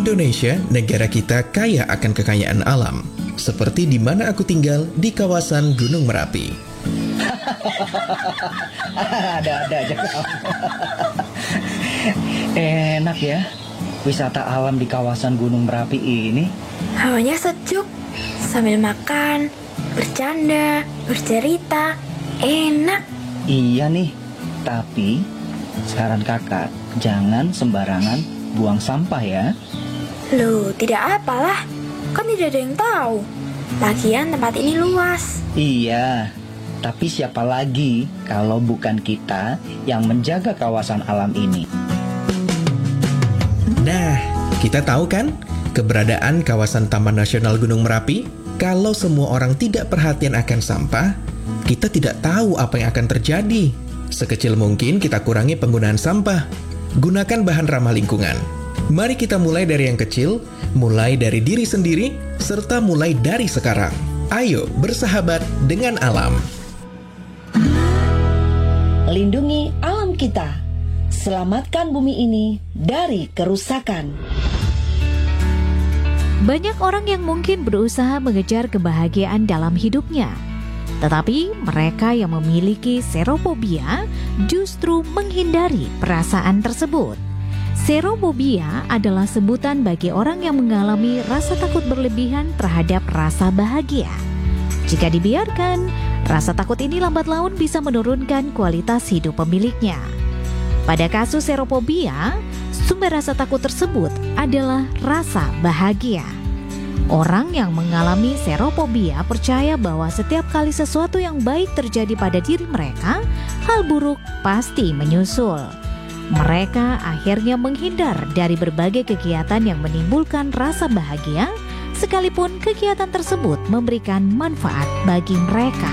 Indonesia, negara kita kaya akan kekayaan alam. Seperti di mana aku tinggal, di kawasan Gunung Merapi. Ada aja kamu. Enak ya, wisata alam di kawasan Gunung Merapi ini. Hawanya sejuk, sambil makan, bercanda, bercerita, enak. Iya nih, tapi saran kakak, jangan sembarangan buang sampah ya. Loh, tidak apalah, kan tidak ada yang tahu. Lagian tempat ini luas. Iya, tapi siapa lagi kalau bukan kita yang menjaga kawasan alam ini? Nah, kita tahu kan keberadaan kawasan Taman Nasional Gunung Merapi? Kalau semua orang tidak perhatian akan sampah, kita tidak tahu apa yang akan terjadi. Sekecil mungkin kita kurangi penggunaan sampah. Gunakan bahan ramah lingkungan. Mari kita mulai dari yang kecil, mulai dari diri sendiri, serta mulai dari sekarang. Ayo bersahabat dengan alam. Lindungi alam kita. Selamatkan bumi ini dari kerusakan. Banyak orang yang mungkin berusaha mengejar kebahagiaan dalam hidupnya. Tetapi mereka yang memiliki serophobia justru menghindari perasaan tersebut. Serophobia adalah sebutan bagi orang yang mengalami rasa takut berlebihan terhadap rasa bahagia. Jika dibiarkan, rasa takut ini lambat laun bisa menurunkan kualitas hidup pemiliknya. Pada kasus serophobia, sumber rasa takut tersebut adalah rasa bahagia. Orang yang mengalami serophobia percaya bahwa setiap kali sesuatu yang baik terjadi pada diri mereka, hal buruk pasti menyusul. Mereka akhirnya menghindar dari berbagai kegiatan yang menimbulkan rasa bahagia, sekalipun kegiatan tersebut memberikan manfaat bagi mereka.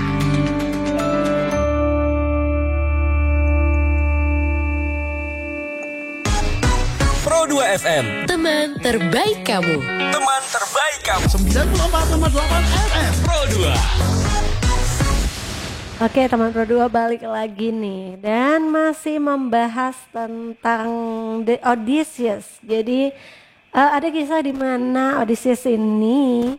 Pro 2 FM, teman terbaik kamu. teman terbaik kamu. 94,8 FM Pro 2. Oke, teman Pro 2 balik lagi nih dan masih membahas tentang The Odysseus. Jadi ada kisah di mana Odysseus ini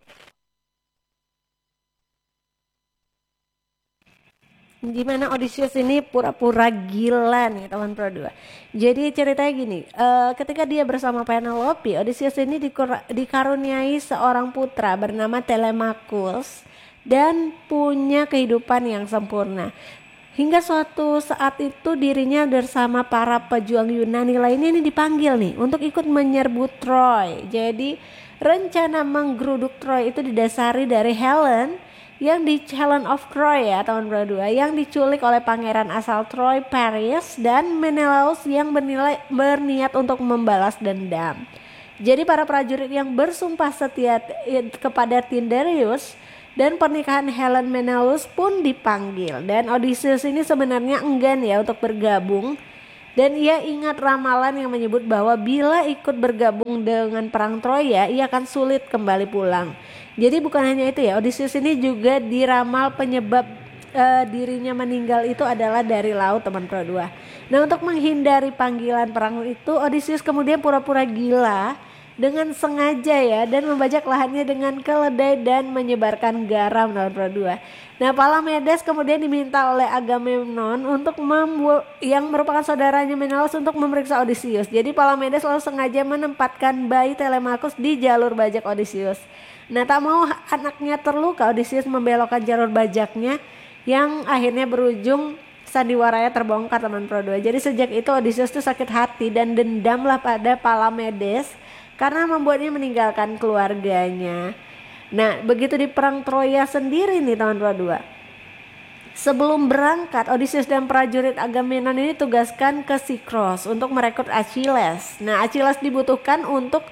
pura-pura gila nih teman Pro 2. Jadi ceritanya gini, ketika dia bersama Penelope, Odysseus ini dikaruniai seorang putra bernama Telemachus dan punya kehidupan yang sempurna. Hingga suatu saat itu dirinya bersama para pejuang Yunani lainnya ini dipanggil nih untuk ikut menyerbu Troy. Jadi rencana menggeruduk Troy itu didasari dari Helen of Troy ya teman berdua, yang diculik oleh pangeran asal Troy Paris dan Menelaus yang berniat untuk membalas dendam. Jadi para prajurit yang bersumpah setia kepada Tyndareus dan pernikahan Helen Menelaus pun dipanggil, dan Odysseus ini sebenarnya enggan ya untuk bergabung, dan ia ingat ramalan yang menyebut bahwa bila ikut bergabung dengan perang Troya ia akan sulit kembali pulang. Jadi bukan hanya itu ya, Odysseus ini juga diramal penyebab dirinya meninggal itu adalah dari laut teman Pro 2. Nah, untuk menghindari panggilan perang itu, Odysseus kemudian pura-pura gila dengan sengaja ya, dan membajak lahannya dengan keledai dan menyebarkan garam dalam Pro 2. Nah, Palamedes kemudian diminta oleh Agamemnon untuk yang merupakan saudaranya Menelaus untuk memeriksa Odysseus. Jadi Palamedes lalu sengaja menempatkan bayi Telemachus di jalur bajak Odysseus. Nah, tak mau anaknya terluka, Odysseus membelokkan jalur bajaknya yang akhirnya berujung sandiwaranya terbongkar teman Pro 2. Jadi sejak itu Odysseus tuh sakit hati dan dendamlah pada Palamedes karena membuatnya meninggalkan keluarganya. Nah, begitu di perang Troya sendiri nih teman Pro 2. Sebelum berangkat, Odysseus dan prajurit Agamemnon ini tugaskan ke Sikros untuk merekrut Achilles. Nah, Achilles dibutuhkan untuk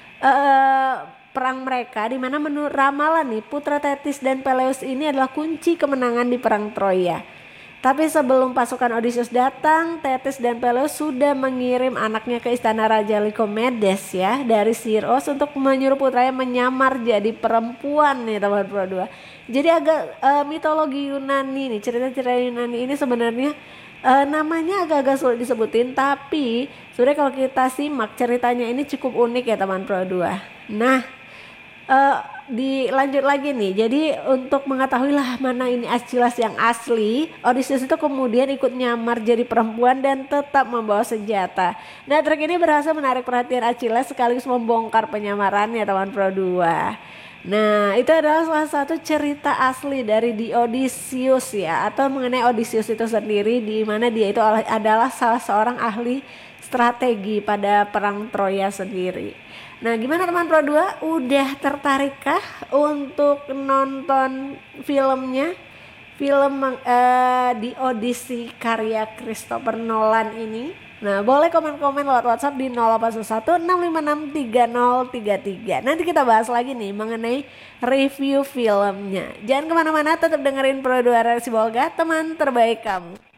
perang mereka, di mana menurut ramalan nih putra Thetis dan Peleus ini adalah kunci kemenangan di perang Troya. Tapi sebelum pasukan Odysseus datang, Thetis dan Peleus sudah mengirim anaknya ke istana Raja Lycomedes ya dari Siros untuk menyuruh putranya menyamar jadi perempuan nih teman Pro 2. Jadi agak mitologi Yunani nih, cerita-cerita Yunani ini sebenarnya namanya agak-agak sulit disebutin, tapi Sebenarnya kalau kita simak ceritanya ini cukup unik ya teman Pro 2. Nah, dilanjut lagi nih. Jadi untuk mengetahui lah mana ini Achilles yang asli, Odysseus itu kemudian ikut nyamar jadi perempuan dan tetap membawa senjata. Nah, trik ini berhasil menarik perhatian Achilles sekaligus membongkar penyamarannya teman Pro 2. Nah, itu adalah salah satu cerita asli dari di Odysseus ya, atau mengenai Odysseus itu sendiri, di mana dia itu adalah salah seorang ahli strategi pada perang Troya sendiri. Nah, gimana teman Pro 2? Udah tertarikkah untuk nonton filmnya? Film di Odyssey karya Christopher Nolan ini? Nah, boleh komen-komen lewat WhatsApp di 0811 656 3033. Nanti kita bahas lagi nih mengenai review filmnya. Jangan kemana-mana, tetap dengerin Pro 2 Reaksi Bolga, teman terbaik kamu.